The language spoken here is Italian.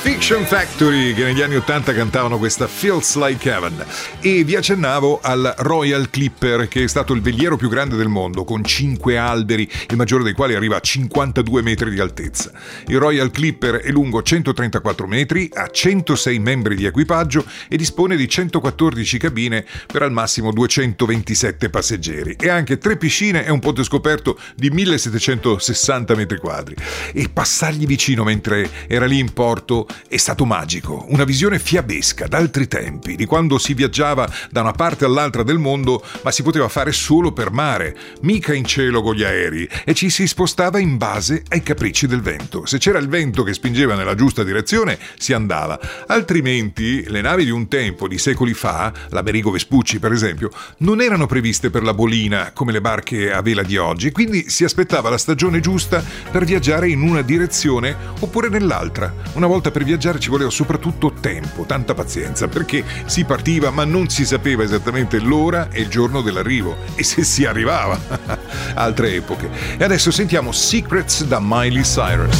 Fiction Factory, che negli anni 80 cantavano questa Feels Like Heaven. E vi accennavo al Royal Clipper, che è stato il veliero più grande del mondo, con 5 alberi, il maggiore dei quali arriva a 52 metri di altezza. Il Royal Clipper è lungo 134 metri, ha 106 membri di equipaggio e dispone di 114 cabine per al massimo 227 passeggeri, e anche 3 piscine e un ponte scoperto di 1760 metri quadri. E passargli vicino mentre era lì in porto è stato magico, una visione fiabesca d'altri tempi, di quando si viaggiava da una parte all'altra del mondo, ma si poteva fare solo per mare, mica in cielo con gli aerei, e ci si spostava in base ai capricci del vento. Se c'era il vento che spingeva nella giusta direzione, si andava, altrimenti le navi di un tempo, di secoli fa, l'Amerigo Vespucci per esempio, non erano previste per la bolina come le barche a vela di oggi, quindi si aspettava la stagione giusta per viaggiare in una direzione oppure nell'altra. Una volta per viaggiare ci voleva soprattutto tempo, tanta pazienza, perché si partiva ma non si sapeva esattamente l'ora e il giorno dell'arrivo, e se si arrivava. Altre epoche. E adesso sentiamo Secrets da Miley Cyrus.